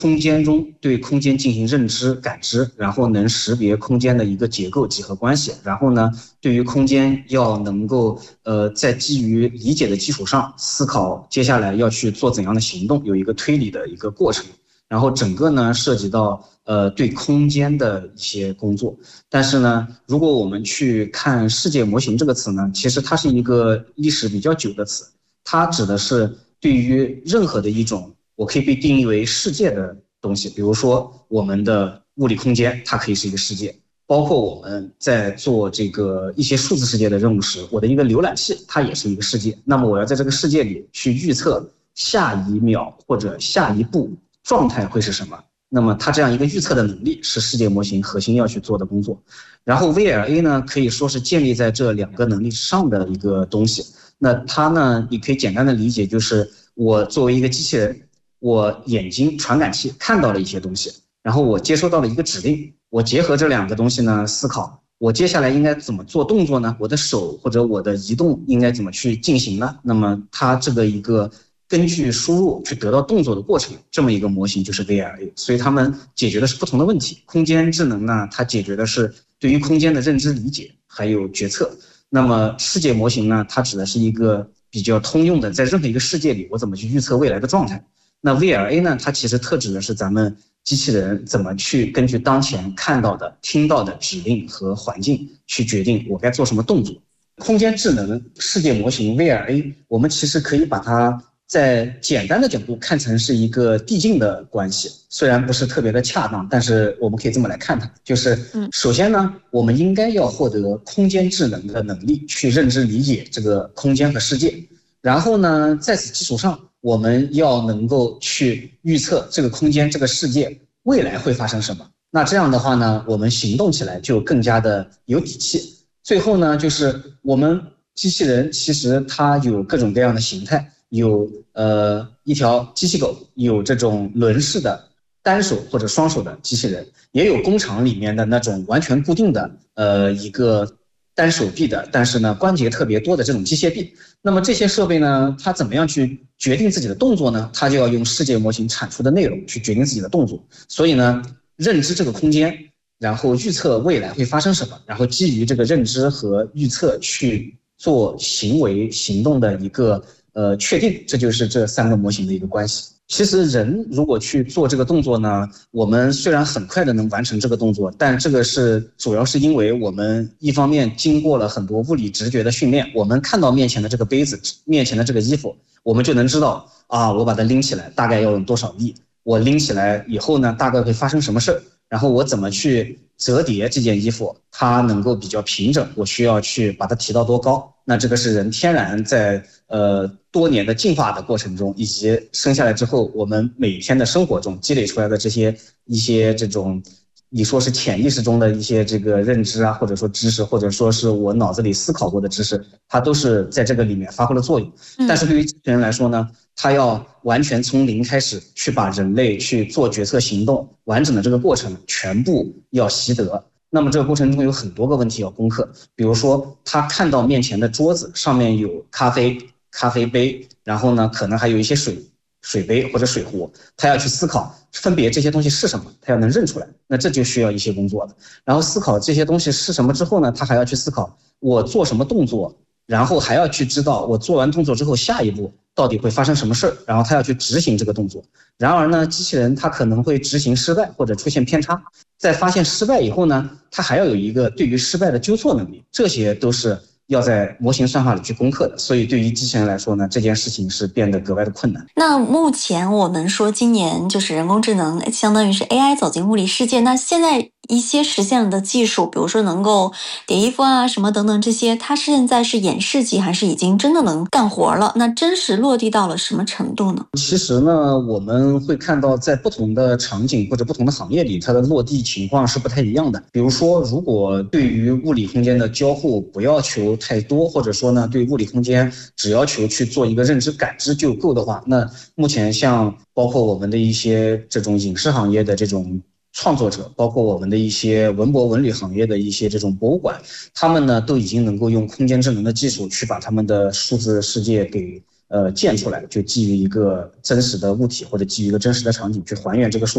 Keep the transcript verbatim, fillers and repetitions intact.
空间中对空间进行认知感知，然后能识别空间的一个结构几何关系，然后呢对于空间要能够呃在基于理解的基础上思考接下来要去做怎样的行动，有一个推理的一个过程。然后整个呢涉及到呃对空间的一些工作。但是呢，如果我们去看世界模型这个词呢，其实它是一个历史比较久的词，它指的是对于任何的一种我可以被定义为世界的东西，比如说我们的物理空间，它可以是一个世界。包括我们在做这个一些数字世界的任务时，我的一个浏览器它也是一个世界，那么我要在这个世界里去预测下一秒或者下一步状态会是什么，那么它这样一个预测的能力是世界模型核心要去做的工作。然后 V L A 呢，可以说是建立在这两个能力之上的一个东西。那它呢，你可以简单的理解就是我作为一个机器人，我眼睛传感器看到了一些东西，然后我接收到了一个指令，我结合这两个东西呢思考，我接下来应该怎么做动作呢？我的手或者我的移动应该怎么去进行呢？那么它这个一个根据输入去得到动作的过程，这么一个模型就是 V L A。 所以他们解决的是不同的问题。空间智能呢，它解决的是对于空间的认知理解还有决策。那么世界模型呢，它指的是一个比较通用的，在任何一个世界里我怎么去预测未来的状态。那 V L A 呢，它其实特指的是咱们机器人怎么去根据当前看到的听到的指令和环境去决定我该做什么动作。空间智能世界模型 V L A， 我们其实可以把它在简单的角度看成是一个递进的关系，虽然不是特别的恰当，但是我们可以这么来看它，就是首先呢，我们应该要获得空间智能的能力去认知理解这个空间和世界，然后呢，在此基础上我们要能够去预测这个空间这个世界未来会发生什么。那这样的话呢，我们行动起来就更加的有底气。最后呢，就是我们机器人其实它有各种各样的形态，有呃一条机器狗，有这种轮式的单手或者双手的机器人，也有工厂里面的那种完全固定的呃一个单手臂的，但是呢关节特别多的这种机械臂。那么这些设备呢，它怎么样去决定自己的动作呢？它就要用世界模型产出的内容去决定自己的动作。所以呢，认知这个空间，然后预测未来会发生什么，然后基于这个认知和预测去做行为行动的一个呃确定，这就是这三个模型的一个关系。其实人如果去做这个动作呢，我们虽然很快的能完成这个动作，但这个是主要是因为我们一方面经过了很多物理直觉的训练，我们看到面前的这个杯子，面前的这个衣服，我们就能知道啊，我把它拎起来大概要用多少力，我拎起来以后呢，大概会发生什么事儿，然后我怎么去折叠这件衣服，它能够比较平整，我需要去把它提到多高。那这个是人天然在呃多年的进化的过程中，以及生下来之后我们每天的生活中积累出来的这些一些这种你说是潜意识中的一些这个认知啊，或者说知识，或者说是我脑子里思考过的知识，它都是在这个里面发挥了作用。但是对于机器人来说呢，它要完全从零开始去把人类去做决策行动完整的这个过程全部要习得。那么这个过程中有很多个问题要攻克，比如说他看到面前的桌子上面有咖啡咖啡杯，然后呢可能还有一些水水杯或者水壶，他要去思考分别这些东西是什么，他要能认出来，那这就需要一些工作了。然后思考这些东西是什么之后呢，他还要去思考我做什么动作，然后还要去知道我做完动作之后下一步到底会发生什么事儿，然后他要去执行这个动作。然而呢，机器人它可能会执行失败或者出现偏差，在发现失败以后呢，它还要有一个对于失败的纠错能力，这些都是要在模型算法里去攻克的。所以对于机器人来说呢，这件事情是变得格外的困难。 那目前我们说今年就是人工智能相当于是 A I 走进物理世界，那现在一些实现了的技术，比如说能够叠衣服啊什么等等这些，它现在是演示级还是已经真的能干活了？那真实落地到了什么程度呢？ 其实呢，我们会看到在不同的场景或者不同的行业里，它的落地情况是不太一样的。比如说，如果对于物理空间的交互不要求太多，或者说呢，对物理空间只要求去做一个认知感知就够的话，那目前像包括我们的一些这种影视行业的这种创作者，包括我们的一些文博文旅行业的一些这种博物馆，他们呢都已经能够用空间智能的技术去把他们的数字世界给呃建出来，就基于一个真实的物体或者基于一个真实的场景去还原这个数